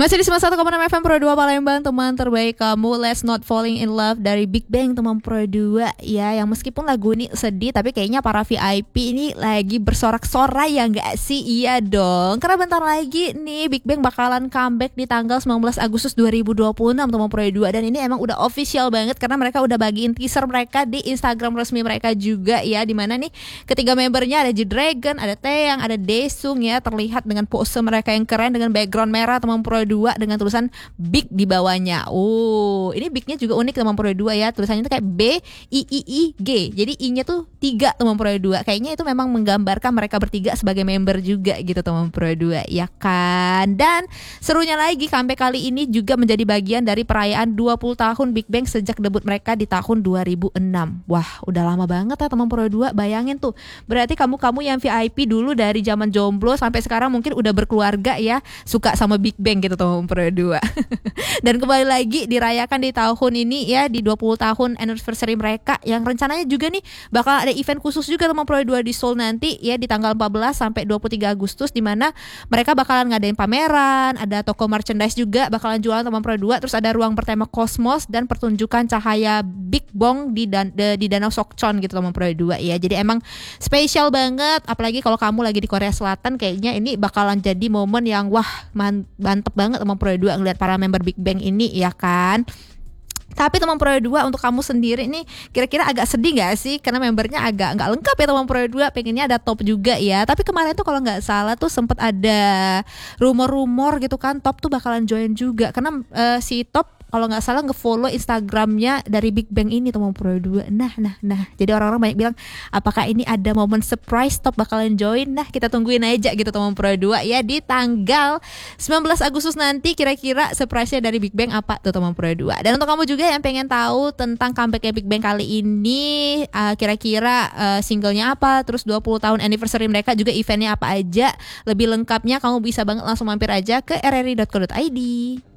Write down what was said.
Masih di 91,6 FM Pro 2 Palembang, teman terbaik kamu. Let's Not Falling in Love dari Big Bang, teman Pro 2 ya. Yang meskipun lagu ini sedih, tapi kayaknya para VIP ini lagi bersorak-sorai ya nggak sih? Iya dong, karena bentar lagi nih Big Bang bakalan comeback di tanggal 19 Agustus 2026, teman Pro 2. Dan ini emang udah official banget karena mereka udah bagiin teaser mereka di Instagram resmi mereka juga ya. Dimana nih ketiga membernya ada G-Dragon, ada Taeyang, ada Daesung ya. Terlihat dengan pose mereka yang keren dengan background merah, teman Pro 2, dengan tulisan Big di bawahnya. Ini Bignya juga unik teman Pro 2 ya. Tulisannya tuh kayak B-I-I-I-G. Jadi I-nya tuh 3 teman Pro 2. Kayaknya itu memang menggambarkan mereka bertiga sebagai member juga gitu teman Pro 2 ya kan. Dan serunya lagi, comeback kali ini juga menjadi bagian dari perayaan 20 tahun Big Bang sejak debut mereka di tahun 2006. Wah, udah lama banget ya teman Pro 2. Bayangin tuh. Berarti kamu yang VIP dulu dari zaman jomblo sampai sekarang mungkin udah berkeluarga ya, suka sama Big Bang gitu teman Pro 2. Dan kembali lagi dirayakan di tahun ini ya, di 20 tahun anniversary mereka, yang rencananya juga nih bakal ada event khusus juga teman Pro 2 di Seoul nanti ya, di tanggal 14 sampai 23 Agustus, di mana mereka bakalan ngadain pameran, ada toko merchandise juga bakalan jualan teman Pro 2, terus ada ruang bertema kosmos dan pertunjukan cahaya Big Bang di Danau Sokchon gitu teman Pro 2 ya. Jadi emang spesial banget, apalagi kalau kamu lagi di Korea Selatan, kayaknya ini bakalan jadi momen yang wah mantep banget teman Pro 2 ngeliat para member Big Bang ini ya kan. Tapi teman Pro 2, untuk kamu sendiri nih kira-kira agak sedih gak sih? Karena membernya agak nggak lengkap ya teman Pro 2, pengennya ada top juga ya. Tapi kemarin tuh kalau nggak salah tuh sempet ada rumor-rumor gitu kan, top tuh bakalan join juga. Karena si top kalau nggak salah nge-follow Instagramnya dari Big Bang ini teman Pro 2. Nah. Jadi orang-orang banyak bilang, apakah ini ada momen surprise top bakalan join? Nah, kita tungguin aja gitu teman Pro 2 ya, di tanggal 19 Agustus nanti kira-kira surprise-nya dari Big Bang apa tuh teman Pro 2. Dan untuk kamu juga yang pengen tahu tentang comeback-nya Big Bang kali ini, kira-kira singlenya apa, terus 20 tahun anniversary mereka juga eventnya apa aja, lebih lengkapnya kamu bisa banget langsung mampir aja ke rri.co.id.